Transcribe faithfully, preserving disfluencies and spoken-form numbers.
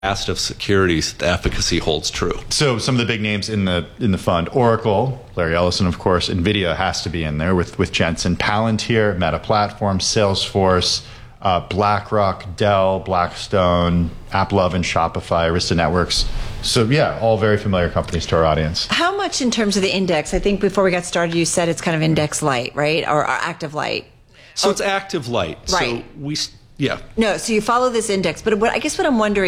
cast of securities, the efficacy holds true. So some of the big names in the in the fund: Oracle, Larry Ellison, of course. NVIDIA has to be in there with with Jensen. Palantir, Meta Platforms, Salesforce, uh, BlackRock, Dell, Blackstone, AppLovin, and Shopify, Arista Networks. So yeah, all very familiar companies to our audience. How much in terms of the index? I think before we got started, you said it's kind of index light, right, or, or active light. So oh, it's active light. Right. So we, yeah. No, so you follow this index, but what I guess what I'm wondering.